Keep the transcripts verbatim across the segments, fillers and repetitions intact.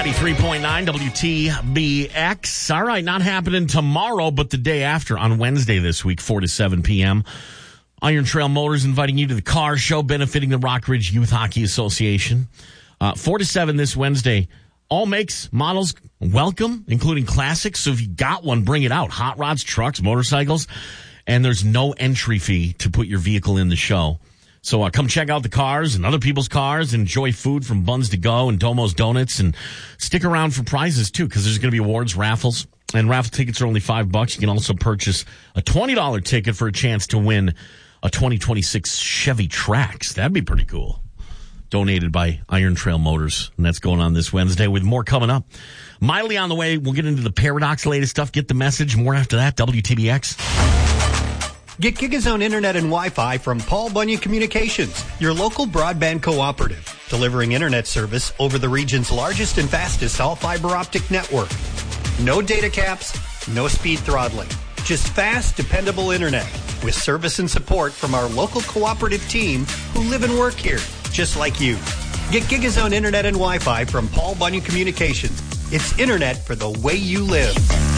ninety-three point nine W T B X. All right, not happening tomorrow, but the day after on Wednesday this week, four to seven p.m. Iron Trail Motors inviting you to the car show benefiting the Rock Ridge Youth Hockey Association. Uh, four to seven this Wednesday. All makes, models, welcome, including classics. So if you got one, bring it out. Hot rods, trucks, motorcycles. And there's no entry fee to put your vehicle in the show. So uh, come check out the cars and other people's cars. Enjoy food from Buns to Go and Domo's Donuts. And stick around for prizes, too, because there's going to be awards, raffles. And raffle tickets are only five bucks. You can also purchase a twenty dollars ticket for a chance to win a twenty twenty-six Chevy Trax. That'd be pretty cool. Donated by Iron Trail Motors. And that's going on this Wednesday with more coming up. Miley on the way. We'll get into the Paradox latest stuff. Get the message. More after that. W T B X. Get GigaZone Internet and Wi-Fi from Paul Bunyan Communications, your local broadband cooperative, delivering internet service over the region's largest and fastest all-fiber optic network. No data caps, no speed throttling, just fast, dependable internet with service and support from our local cooperative team who live and work here, just like you. Get GigaZone Internet and Wi-Fi from Paul Bunyan Communications. It's internet for the way you live.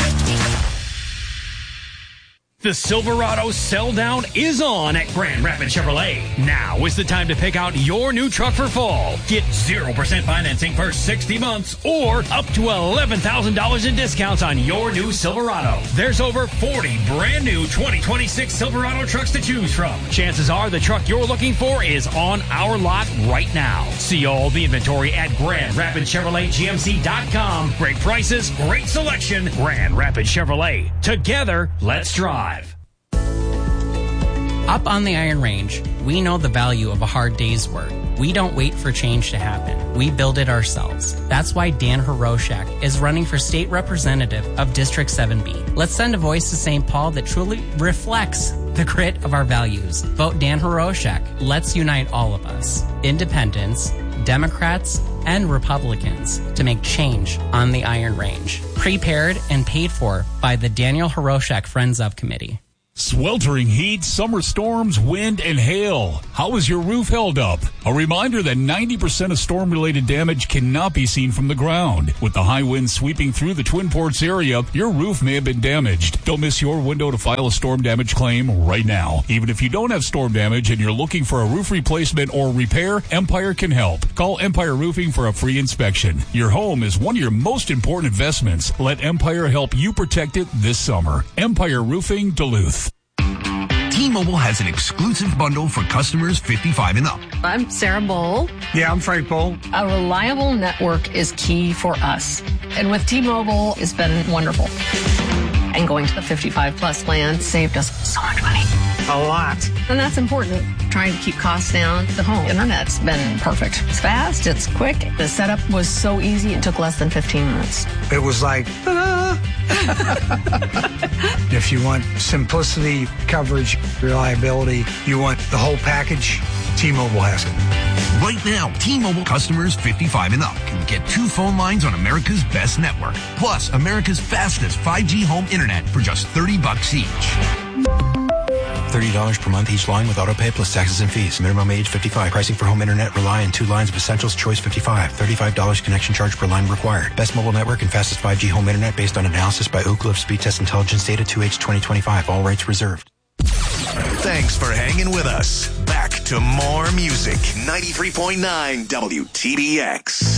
The Silverado sell down is on at Grand Rapids Chevrolet. Now is the time to pick out your new truck for fall. Get zero percent financing for sixty months or up to eleven thousand dollars in discounts on your new Silverado. There's over forty brand new twenty twenty-six Silverado trucks to choose from. Chances are the truck you're looking for is on our lot right now. See all the inventory at Grand Rapids Chevrolet G M C dot com. Great prices, great selection. Grand Rapids Chevrolet. Together, let's drive. Up on the Iron Range, we know the value of a hard day's work. We don't wait for change to happen. We build it ourselves. That's why Dan Hiroshak is running for state representative of District seven B. Let's send a voice to Saint Paul that truly reflects the grit of our values. Vote Dan Hiroshak. Let's unite all of us. Independents, Democrats, and Republicans to make change on the Iron Range. Prepared and paid for by the Daniel Hiroshak Friends of Committee. Sweltering heat, summer storms, wind, and hail. How is your roof held up? A reminder that ninety percent of storm-related damage cannot be seen from the ground. With the high winds sweeping through the Twin Ports area, your roof may have been damaged. Don't miss your window to file a storm damage claim right now. Even if you don't have storm damage and you're looking for a roof replacement or repair, Empire can help. Call Empire Roofing for a free inspection. Your home is one of your most important investments. Let Empire help you protect it this summer. Empire Roofing, Duluth. T-Mobile has an exclusive bundle for customers fifty-five and up. I'm Sarah Bowl. Yeah, I'm Frank Bowl. A reliable network is key for us. And with T-Mobile, it's been wonderful. And going to the fifty-five plus plan saved us so much money. A lot. And that's important. Trying to keep costs down. The home internet's been perfect. It's fast. It's quick. The setup was so easy. It took less than fifteen minutes. It was like, ta-da! If you want simplicity, coverage, reliability, you want the whole package, T-Mobile has it. Right now, T-Mobile customers fifty-five and up can get two phone lines on America's best network, plus America's fastest five G home internet for just thirty bucks each. thirty dollars per month each line with autopay plus taxes and fees. Minimum age fifty-five. Pricing for home internet rely on two lines of Essentials Choice fifty-five. thirty-five dollars connection charge per line required. Best mobile network and fastest five G home internet based on analysis by Oak Cliff Speed Test Intelligence Data two H twenty twenty-five. All rights reserved. Thanks for hanging with us. Back to more music. ninety-three point nine W T B X.